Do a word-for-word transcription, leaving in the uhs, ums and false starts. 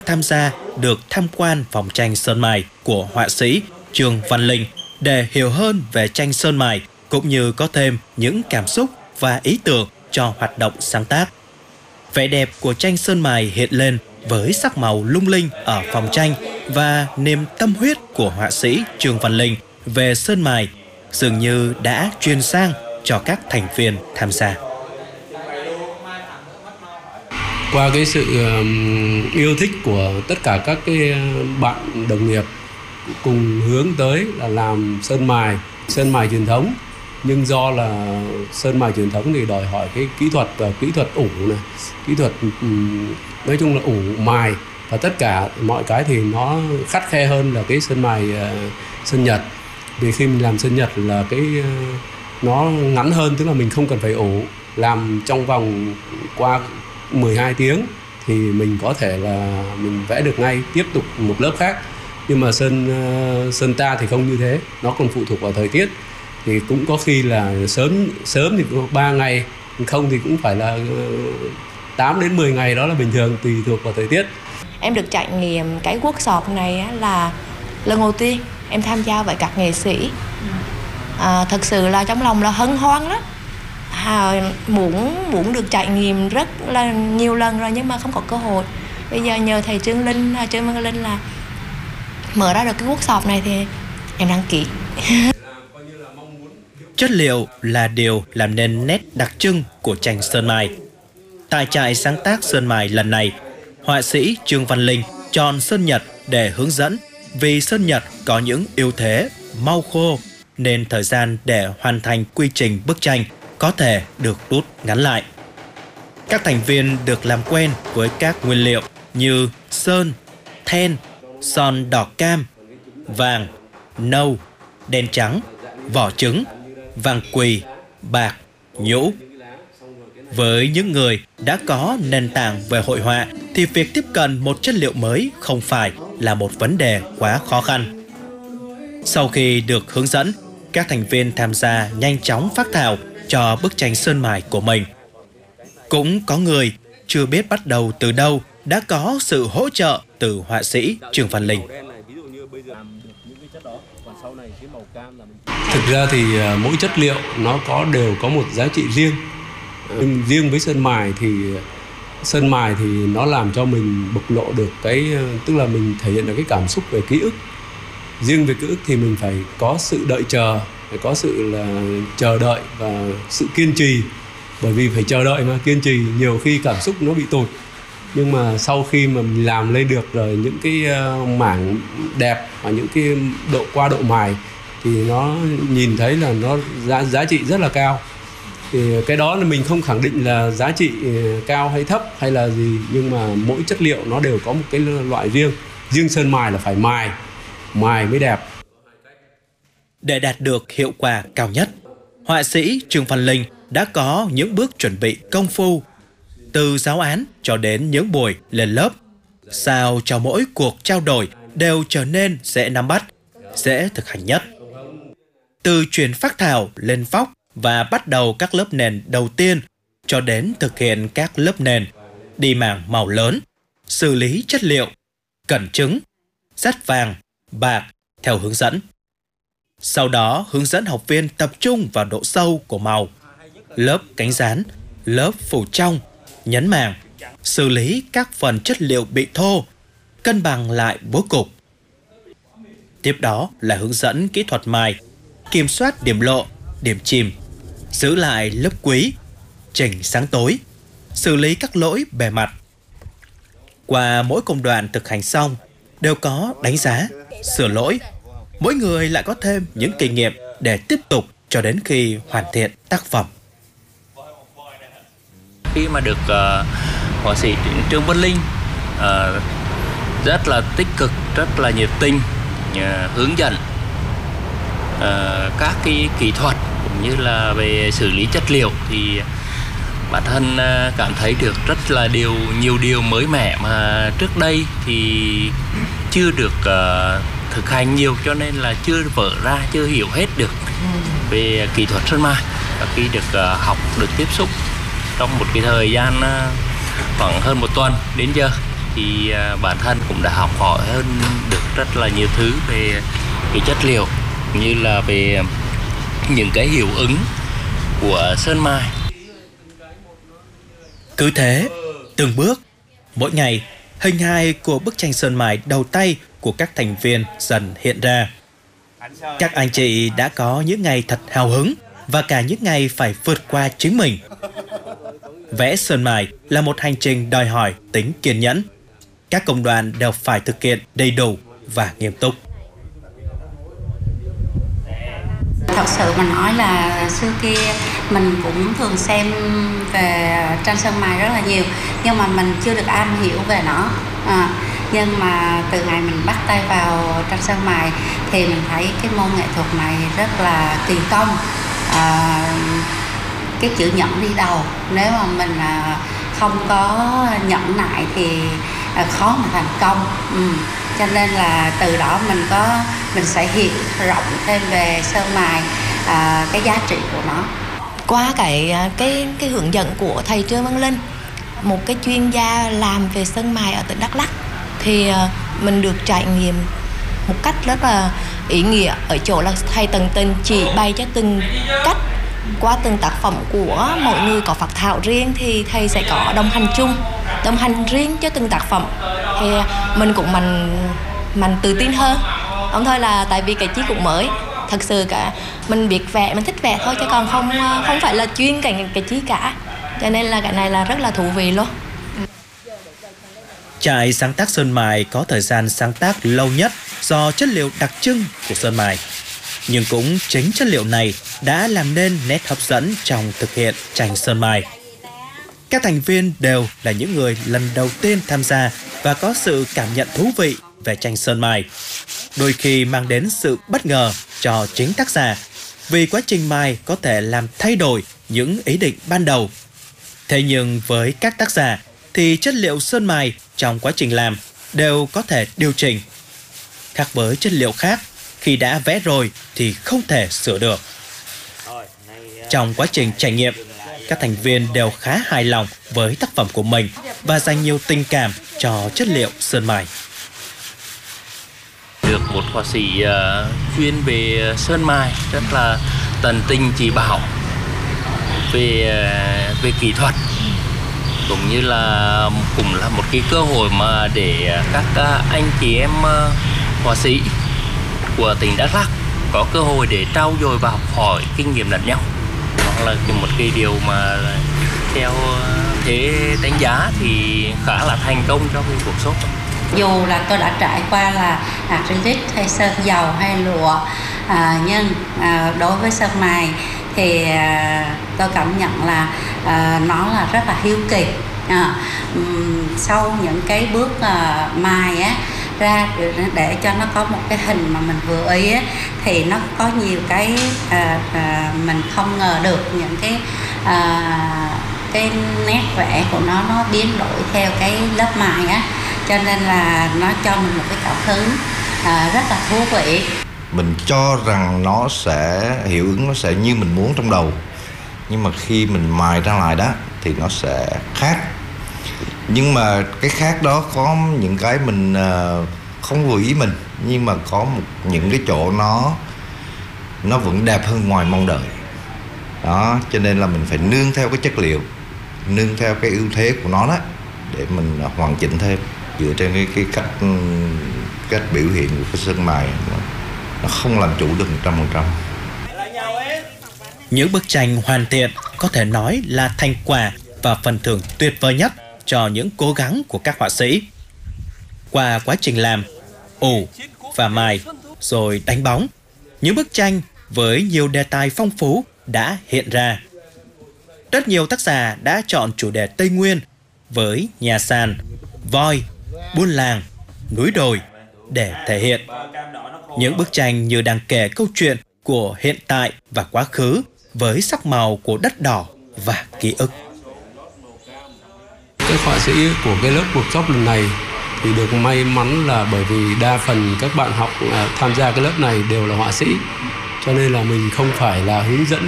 tham gia được tham quan phòng tranh sơn mài của họa sĩ Trương Văn Linh để hiểu hơn về tranh sơn mài cũng như có thêm những cảm xúc và ý tưởng cho hoạt động sáng tác. Vẻ đẹp của tranh sơn mài hiện lên với sắc màu lung linh ở phòng tranh và niềm tâm huyết của họa sĩ Trương Văn Linh về sơn mài dường như đã truyền sang cho các thành viên tham gia. Qua cái sự yêu thích của tất cả các cái bạn đồng nghiệp cùng hướng tới là làm sơn mài, sơn mài truyền thống. Nhưng do là sơn mài truyền thống thì đòi hỏi cái kỹ thuật và kỹ thuật ủ này, kỹ thuật nói chung là ủ mài và tất cả mọi cái thì nó khắt khe hơn là cái sơn mài uh, sơn Nhật. Vì khi mình làm sơn Nhật là cái uh, nó ngắn hơn, tức là mình không cần phải ủ, làm trong vòng qua mười hai tiếng thì mình có thể là mình vẽ được ngay, tiếp tục một lớp khác. Nhưng mà sơn uh, sơn ta thì không như thế, nó còn phụ thuộc vào thời tiết. Thì cũng có khi là sớm sớm thì ba ngày, không thì cũng phải là tám đến mười ngày, đó là bình thường, tùy thuộc vào thời tiết. Em được trải nghiệm cái workshop này là lần đầu tiên em tham gia với các nghệ sĩ. À, thật sự là trong lòng là hân hoan lắm. À, muốn muốn được trải nghiệm rất là nhiều lần rồi nhưng mà không có cơ hội. Bây giờ nhờ thầy Trương Linh, Trương Văn Linh là mở ra được cái workshop này thì em đăng ký. Chất liệu là điều làm nên nét đặc trưng của tranh sơn mài. Tại trại sáng tác sơn mài lần này, họa sĩ Trương Văn Linh chọn sơn Nhật để hướng dẫn vì sơn Nhật có những ưu thế mau khô nên thời gian để hoàn thành quy trình bức tranh có thể được rút ngắn lại. Các thành viên được làm quen với các nguyên liệu như sơn, then, son đỏ cam, vàng, nâu, đen trắng, vỏ trứng, vàng quỳ, bạc, nhũ. Với những người đã có nền tảng về hội họa thì việc tiếp cận một chất liệu mới không phải là một vấn đề quá khó khăn. Sau khi được hướng dẫn, các thành viên tham gia nhanh chóng phác thảo cho bức tranh sơn mài của mình. Cũng có người chưa biết bắt đầu từ đâu đã có sự hỗ trợ từ họa sĩ Trương Văn Linh. Thực ra thì mỗi chất liệu nó có đều có một giá trị riêng. Riêng với sơn mài thì sơn mài thì nó làm cho mình bộc lộ được cái, tức là mình thể hiện được cái cảm xúc về ký ức. Riêng về ký ức thì mình phải có sự đợi chờ, phải có sự là chờ đợi và sự kiên trì. Bởi vì phải chờ đợi mà kiên trì, nhiều khi cảm xúc nó bị tụt. Nhưng mà sau khi mà mình làm lên được rồi những cái mảng đẹp và những cái độ qua độ mài thì nó nhìn thấy là nó giá, giá trị rất là cao. Thì cái đó là mình không khẳng định là giá trị cao hay thấp hay là gì, nhưng mà mỗi chất liệu nó đều có một cái loại riêng. Riêng sơn mài là phải mài, mài mới đẹp. Để đạt được hiệu quả cao nhất, họa sĩ Trương Văn Linh đã có những bước chuẩn bị công phu, từ giáo án cho đến những buổi lên lớp, sao cho mỗi cuộc trao đổi đều trở nên dễ nắm bắt, dễ thực hành nhất. Từ chuyển phác thảo lên phóc và bắt đầu các lớp nền đầu tiên cho đến thực hiện các lớp nền, đi mảng màu lớn, xử lý chất liệu, cẩn trứng, dát vàng, bạc theo hướng dẫn. Sau đó hướng dẫn học viên tập trung vào độ sâu của màu, lớp cánh dán, lớp phủ trong, nhấn màng, xử lý các phần chất liệu bị thô, cân bằng lại bố cục. Tiếp đó là hướng dẫn kỹ thuật mài, kiểm soát điểm lộ, điểm chìm, giữ lại lớp quý, chỉnh sáng tối, xử lý các lỗi bề mặt. Qua mỗi công đoạn thực hành xong, đều có đánh giá, sửa lỗi. Mỗi người lại có thêm những kinh nghiệm để tiếp tục cho đến khi hoàn thiện tác phẩm. Khi mà được uh, họa sĩ Trương Văn Linh uh, rất là tích cực, rất là nhiệt tình, uh, hướng dẫn uh, các cái kỹ thuật cũng như là về xử lý chất liệu thì bản thân uh, cảm thấy được rất là điều nhiều điều mới mẻ mà trước đây thì chưa được uh, thực hành nhiều, cho nên là chưa vỡ ra, chưa hiểu hết được về kỹ thuật sơn mài. Và khi được uh, học, được tiếp xúc trong một cái thời gian uh, khoảng hơn một tuần đến giờ thì bản thân cũng đã học hỏi hơn được rất là nhiều thứ về cái chất liệu, như là về những cái hiệu ứng của sơn mài. Cứ thế, từng bước, mỗi ngày, hình hài của bức tranh sơn mài đầu tay của các thành viên dần hiện ra. Các anh chị đã có những ngày thật hào hứng và cả những ngày phải vượt qua chính mình. Vẽ sơn mài là một hành trình đòi hỏi tính kiên nhẫn. Các công đoạn đều phải thực hiện đầy đủ và nghiêm túc. Thật sự mà nói là xưa kia mình cũng thường xem về tranh sơn mài rất là nhiều, nhưng mà mình chưa được am hiểu về nó. À, nhưng mà từ ngày mình bắt tay vào tranh sơn mài thì mình thấy cái môn nghệ thuật này rất là kỳ công. À, cái chữ nhẫn đi đầu, nếu mà mình không có nhẫn nại thì khó mà thành công. Ừ. Cho nên là từ đó mình có mình sẽ hiểu rộng thêm về sơn mài, à, cái giá trị của nó. Qua cái cái cái hướng dẫn của thầy Trương Văn Linh, một cái chuyên gia làm về sơn mài ở tỉnh Đắk Lắk, thì mình được trải nghiệm một cách rất là ý nghĩa ở chỗ là thầy tận tình chỉ bày cho từng cách. Qua từng tác phẩm của mỗi người có phác thảo riêng thì thầy sẽ có đồng hành chung, đồng hành riêng cho từng tác phẩm. Thì mình cũng mình mình tự tin hơn. Ông thôi là tại vì cái chi cũng mới, thật sự cả mình biết vẽ, mình thích vẽ thôi, chứ còn không không phải là chuyên cái cái chi cả. Cho nên là cái này là rất là thú vị luôn. Trại sáng tác sơn mài có thời gian sáng tác lâu nhất do chất liệu đặc trưng của sơn mài. Nhưng cũng chính chất liệu này đã làm nên nét hấp dẫn trong thực hiện tranh sơn mài. Các thành viên đều là những người lần đầu tiên tham gia và có sự cảm nhận thú vị về tranh sơn mài. Đôi khi mang đến sự bất ngờ cho chính tác giả, vì quá trình mài có thể làm thay đổi những ý định ban đầu. Thế nhưng với các tác giả thì chất liệu sơn mài trong quá trình làm đều có thể điều chỉnh. Khác với chất liệu khác, khi đã vẽ rồi thì không thể sửa được. Trong quá trình trải nghiệm, các thành viên đều khá hài lòng với tác phẩm của mình và dành nhiều tình cảm cho chất liệu sơn mài. Được một họa sĩ uh, chuyên về sơn mài rất là tận tình chỉ bảo về uh, về kỹ thuật, cũng như là cũng là một cái cơ hội mà để các uh, anh chị em uh, họa sĩ của tỉnh Đắk Lắk có cơ hội để trau dồi và học hỏi kinh nghiệm lẫn nhau. Đó là một cái điều mà theo thế đánh giá thì khá là thành công trong cái cuộc sống. Dù là tôi đã trải qua là acrylic hay sơn dầu hay lụa, à, nhưng à, đối với sơn mài thì à, tôi cảm nhận là à, nó là rất là hiếu kỳ. À, um, sau những cái bước à, mài á ra để cho nó có một cái hình mà mình vừa ý á, thì nó có nhiều cái à, à, mình không ngờ được, những cái à, cái nét vẽ của nó nó biến đổi theo cái lớp mài á, cho nên là nó cho mình một cái cảm hứng à, rất là thú vị. Mình cho rằng nó sẽ hiệu ứng nó sẽ như mình muốn trong đầu, nhưng mà khi mình mài ra lại đó thì nó sẽ khác. Nhưng mà cái khác đó có những cái mình uh, không vừa ý mình, nhưng mà có một những cái chỗ nó nó vẫn đẹp hơn ngoài mong đợi. Đó, cho nên là mình phải nương theo cái chất liệu, nương theo cái ưu thế của nó đó để mình hoàn chỉnh thêm dựa trên cái, cái cách cách biểu hiện của cái sơn mài. Nó, nó không làm chủ được một trăm phần trăm. Những bức tranh hoàn thiện có thể nói là thành quả và phần thưởng tuyệt vời nhất cho những cố gắng của các họa sĩ. Qua quá trình làm, ủ và mài rồi đánh bóng, những bức tranh với nhiều đề tài phong phú đã hiện ra. Rất nhiều tác giả đã chọn chủ đề Tây Nguyên với nhà sàn, voi, buôn làng, núi đồi để thể hiện. Những bức tranh như đang kể câu chuyện của hiện tại và quá khứ với sắc màu của đất đỏ và ký ức. Các họa sĩ của cái lớp workshop lần này thì được may mắn là bởi vì đa phần các bạn học tham gia cái lớp này đều là họa sĩ, cho nên là mình không phải là hướng dẫn